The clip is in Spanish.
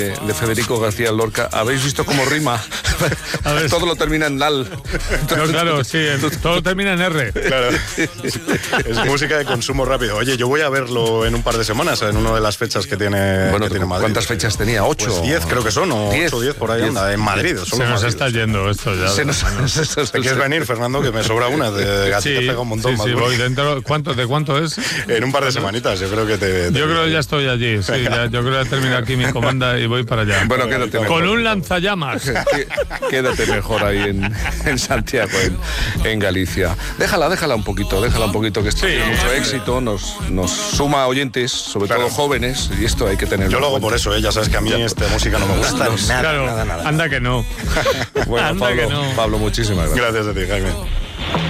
de Federico García Lorca. ¿Habéis visto cómo rima? A ver. Todo lo termina en lal. No, claro, sí, todo termina en R. Claro. Es música de consumo rápido. Oye, yo voy a verlo en un par de semanas, en una de las fechas que tiene, Bueno, que tiene Madrid. ¿cuántas fechas tenía? ¿8? Pues 10 creo que son, o 10. 8 o 10 por ahí anda, en Madrid. Se nos está yendo esto ya. ¿Te quieres venir, Fernando? Que me sobra una. A ti te pega un montón más. Sí, voy dentro. ¿De cuánto es? En un par de semanitas, yo creo que Yo creo que ya estoy allí, sí, yo creo que termino aquí mi comanda y voy para allá. Bueno, quédate mejor. Con un lanzallamas. Quédate mejor ahí en Santiago, en Galicia. Déjala un poquito, que esto tiene mucho éxito, nos suma oyentes, sobre todo jóvenes, y esto hay que tenerlo. Yo lo hago por eso, ya sabes que a mí esta música no me gusta Claro, nada. anda que no. Bueno, Anda que no. Pablo, muchísimas gracias. Gracias a ti, Jaime.